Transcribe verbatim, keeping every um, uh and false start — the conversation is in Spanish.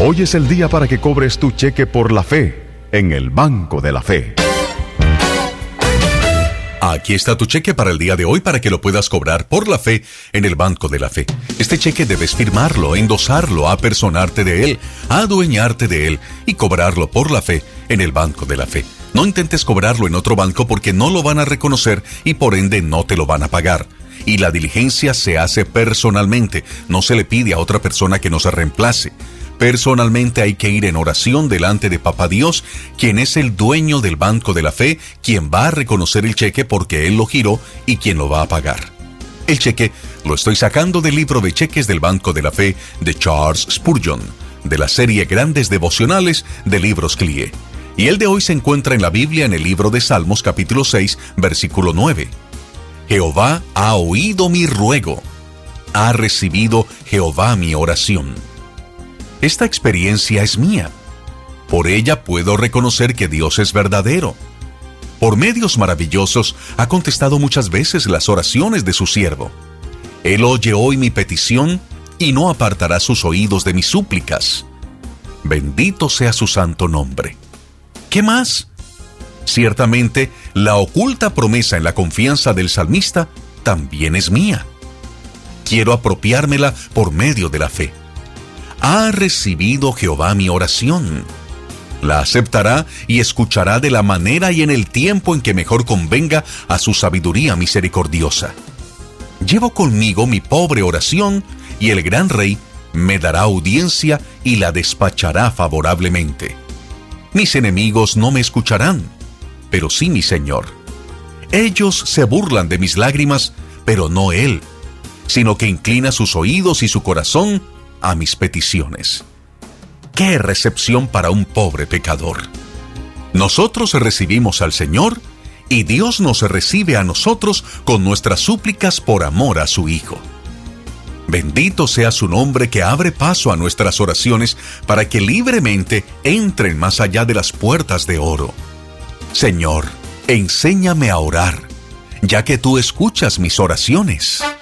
Hoy es el día para que cobres tu cheque por la fe en el Banco de la Fe. Aquí está tu cheque para el día de hoy para que lo puedas cobrar por la fe en el Banco de la Fe. Este cheque debes firmarlo, endosarlo, apersonarte de él, adueñarte de él y cobrarlo por la fe en el Banco de la Fe. No intentes cobrarlo en otro banco porque no lo van a reconocer y por ende no te lo van a pagar. Y la diligencia se hace personalmente, no se le pide a otra persona que nos reemplace. Personalmente hay que ir en oración delante de Papá Dios, quien es el dueño del Banco de la Fe, quien va a reconocer el cheque porque Él lo giró y quien lo va a pagar. El cheque lo estoy sacando del libro de cheques del Banco de la Fe de Charles Spurgeon, de la serie Grandes Devocionales de Libros C L I E. Y el de hoy se encuentra en la Biblia en el libro de Salmos capítulo seis, versículo nueve. Jehová ha oído mi ruego, ha recibido Jehová mi oración. Esta experiencia es mía. Por ella puedo reconocer que Dios es verdadero. Por medios maravillosos ha contestado muchas veces las oraciones de su siervo. Él oye hoy mi petición y no apartará sus oídos de mis súplicas. Bendito sea su santo nombre. ¿Qué más? Ciertamente, la oculta promesa en la confianza del salmista también es mía. Quiero apropiármela por medio de la fe. Ha recibido Jehová mi oración. La aceptará y escuchará de la manera y en el tiempo en que mejor convenga a su sabiduría misericordiosa. Llevo conmigo mi pobre oración y el gran rey me dará audiencia y la despachará favorablemente. Mis enemigos no me escucharán, pero sí mi Señor. Ellos se burlan de mis lágrimas, pero no Él, sino que inclina sus oídos y su corazón a mis peticiones. ¡Qué recepción para un pobre pecador! Nosotros recibimos al Señor y Dios nos recibe a nosotros con nuestras súplicas por amor a su Hijo. Bendito sea su nombre que abre paso a nuestras oraciones para que libremente entren más allá de las puertas de oro. Señor, enséñame a orar, ya que tú escuchas mis oraciones.